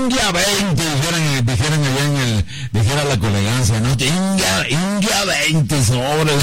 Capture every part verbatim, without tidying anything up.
India veinte, dijeran, dijeran allá en el, dijera la colegancia, ¿no? India, India veinte sobres,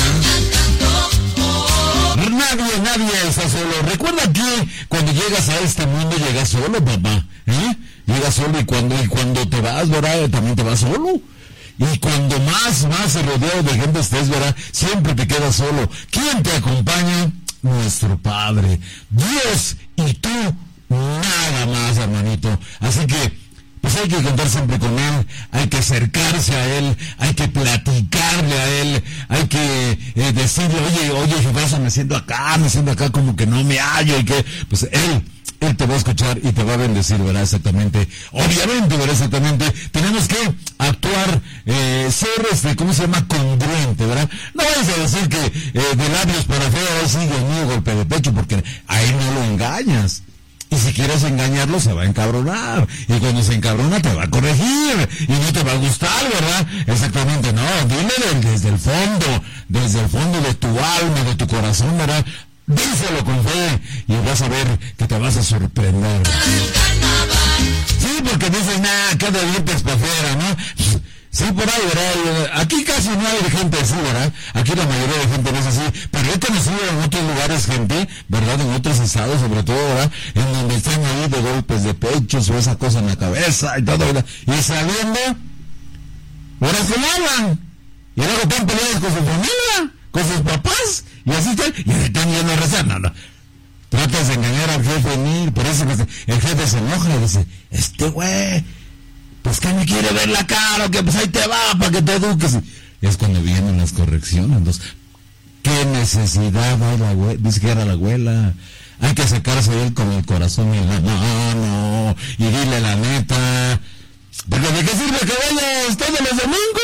¿no? Nadie, nadie está solo. Recuerda que cuando llegas a este mundo llegas solo, papá, ¿eh? Llegas solo y cuando, y cuando te vas, ¿verdad? También te vas solo. Y cuando más, más rodeado de gente estés, ¿verdad? Siempre te quedas solo. ¿Quién te acompaña? Nuestro Padre, Dios, y tú, nada más, hermanito. Así que, pues hay que contar siempre con Él, hay que acercarse a Él, hay que platicarle a Él, hay que eh, decirle, oye, oye, jefazo, me siento acá, me siento acá como que no me hallo, y que, pues Él, Él te va a escuchar y te va a bendecir, ¿verdad? Exactamente. Obviamente, ¿verdad? Exactamente. Tenemos que actuar, eh, ser, este, ¿cómo se llama? Congruente, ¿verdad? No vayas a decir que eh, de labios para afuera, ahí sigue el mío golpe de pecho, porque ahí no lo engañas. Y si quieres engañarlo, se va a encabronar. Y cuando se encabrona, te va a corregir. Y no te va a gustar, ¿verdad? Exactamente, no. Dile desde el fondo, desde el fondo de tu alma, de tu corazón, ¿verdad? Díselo con fe y vas a ver que te vas a sorprender. Sí, porque dices, nah, acá de dientes para afuera, ¿no? Sí, por ahí, ¿verdad? Aquí casi no hay gente así, ¿verdad? Aquí la mayoría de gente no es así. Pero he conocido en otros lugares gente, ¿verdad? En otros estados, sobre todo, ¿verdad? En donde están ahí de golpes de pechos o esa cosa en la cabeza y todo, ¿verdad? Y saliendo, ahora se hablan. Y luego están peleados con su familia, con sus papás, y así están, y están yendo a rezar. No, no. Tratas de engañar al jefe, ni, por eso que el jefe se enoja y dice, este güey, pues que me quiere ver la cara, o que pues ahí te va, para que te eduques. Y es cuando vienen las correcciones. Entonces, ¿qué necesidad hay la abuela? Dice que era la abuela. Hay que sacarse de él con el corazón y la mano, y dile la neta. Porque ¿de qué sirve que vayas todos los domingos?